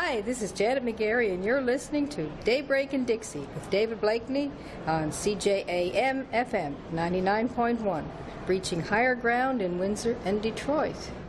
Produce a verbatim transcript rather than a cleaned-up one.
Hi, this is Janet McGarry, and you're listening to Daybreak in Dixie with David Blakeney on C J A M F M ninety-nine point one, reaching higher ground in Windsor and Detroit.